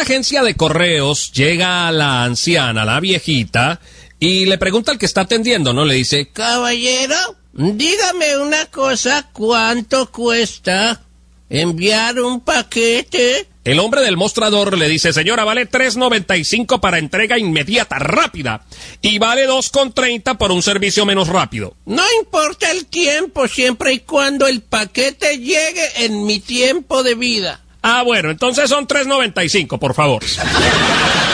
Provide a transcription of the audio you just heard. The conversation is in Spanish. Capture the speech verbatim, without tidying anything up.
agencia de correos llega la anciana, la viejita, y le pregunta al que está atendiendo, ¿no? Le dice, caballero, dígame una cosa, ¿cuánto cuesta enviar un paquete? El hombre del mostrador le dice, señora, vale tres noventa y cinco para entrega inmediata, rápida, y vale dos con treinta por un servicio menos rápido. No importa el tiempo, siempre y cuando el paquete llegue en mi tiempo de vida. Ah, bueno, entonces son tres noventa y cinco, por favor.